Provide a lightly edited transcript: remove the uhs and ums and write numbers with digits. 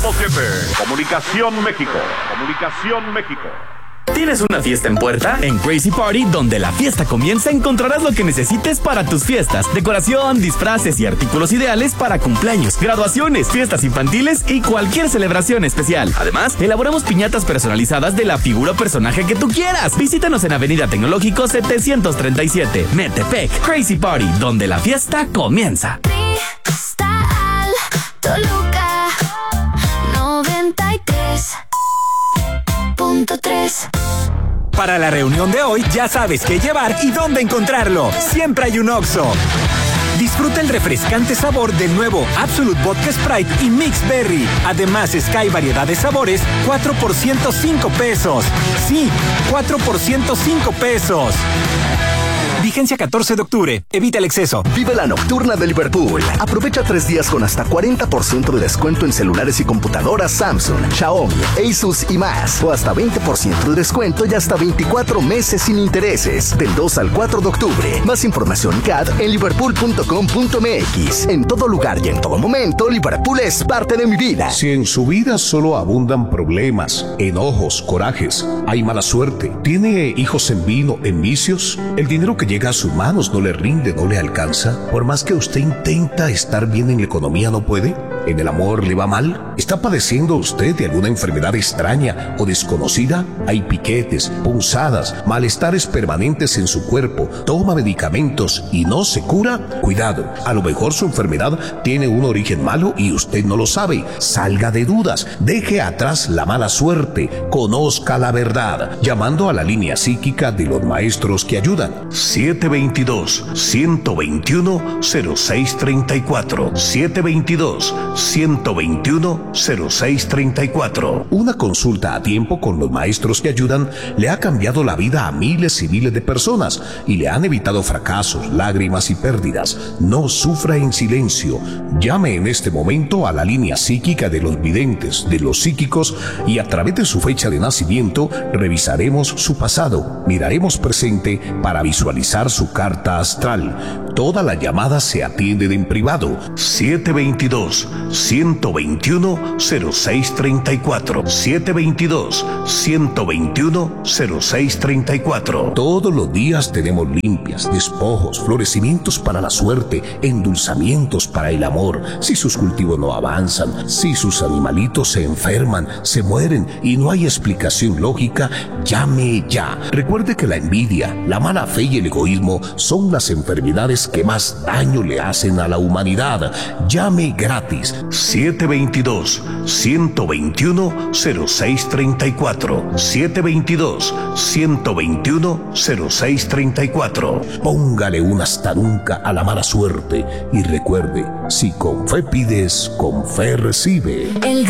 Grupo 7. Comunicación México. Comunicación México. ¿Tienes una fiesta en puerta? En Crazy Party, donde la fiesta comienza, encontrarás lo que necesites para tus fiestas. Decoración, disfraces y artículos ideales para cumpleaños, graduaciones, fiestas infantiles y cualquier celebración especial. Además, elaboramos piñatas personalizadas de la figura o personaje que tú quieras. Visítanos en Avenida Tecnológico 737, Metepec. Crazy Party, donde la fiesta comienza. Cristal, Toluca, 93.3. Para la reunión de hoy ya sabes qué llevar y dónde encontrarlo. Siempre hay un Oxxo. Disfruta el refrescante sabor del nuevo Absolute Vodka Sprite y Mix Berry. Además, Sky variedad de sabores, 4 por 105 pesos. Sí, 4 por 105 pesos. Vigencia 14 de octubre. Evita el exceso. Vive la nocturna de Liverpool. Aprovecha 3 días con hasta 40% de descuento en celulares y computadoras Samsung, Xiaomi, Asus y más. O hasta 20% de descuento y hasta 24 meses sin intereses. Del 2 al 4 de octubre. Más información y CAD en liverpool.com.mx. En todo lugar y en todo momento, Liverpool es parte de mi vida. Si en su vida solo abundan problemas, enojos, corajes, hay mala suerte, tiene hijos en vino, en vicios, el dinero que llega a sus manos no le rinde, no le alcanza, por más que usted intenta estar bien en la economía, no puede. ¿En el amor le va mal? ¿Está padeciendo usted de alguna enfermedad extraña o desconocida? Hay piquetes, punzadas, malestares permanentes en su cuerpo, toma medicamentos y no se cura. Cuidado, a lo mejor su enfermedad tiene un origen malo y usted no lo sabe. Salga de dudas, deje atrás la mala suerte, conozca la verdad, llamando a la línea psíquica de los maestros que ayudan. 722-121-0634. 722-121-0634. Una consulta a tiempo con los maestros que ayudan le ha cambiado la vida a miles y miles de personas y le han evitado fracasos, lágrimas y pérdidas. No sufra en silencio. Llame en este momento a la línea psíquica de los videntes, de los psíquicos, y a través de su fecha de nacimiento revisaremos su pasado, miraremos presente para visualizar su carta astral. Toda la llamada se atiende en privado. 722-121-0634. 722-121-0634. Todos los días tenemos limpias, despojos, florecimientos para la suerte, endulzamientos para el amor. Si sus cultivos no avanzan, si sus animalitos se enferman, se mueren y no hay explicación lógica, llame ya. Recuerde que la envidia, la mala fe y el egoísmo son las enfermedades que más daño le hacen a la humanidad. Llame gratis. 722-121-0634. 722-121-0634. Póngale un hasta nunca a la mala suerte y recuerde, si con fe pides, con fe recibe. El